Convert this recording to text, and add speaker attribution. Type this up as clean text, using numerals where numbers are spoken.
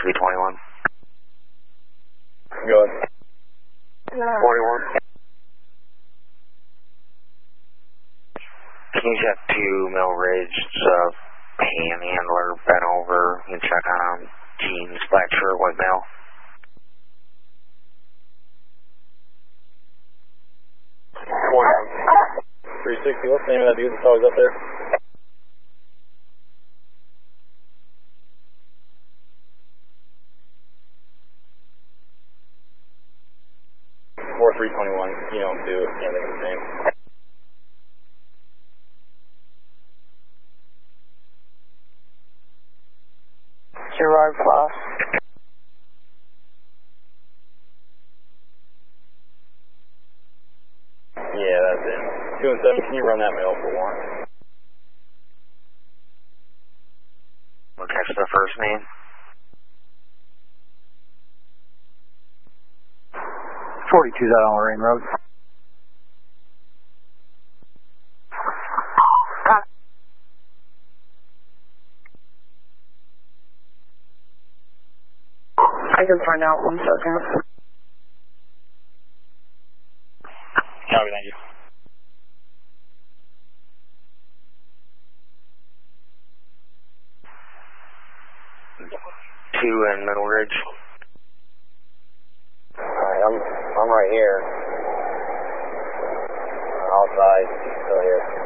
Speaker 1: 321.
Speaker 2: Go ahead.
Speaker 1: 41. Can you check to Mill Ridge? It's a panhandler bent over. You can check on jeans, black shirt, white male.
Speaker 2: 360, what's the name of that dude that's always up there? Or 321, you don't do it, can't think of his name.
Speaker 3: Gerard Floss.
Speaker 2: Yeah, that's it. 2 and 7, can you run that mail for warrant?
Speaker 1: We'll catch the first name.
Speaker 4: 42's out on Lorraine Road.
Speaker 3: I can find out 1 second.
Speaker 2: Copy, thank you.
Speaker 1: Two in Middle Ridge.
Speaker 2: Alright, I'm right here. Outside, still here.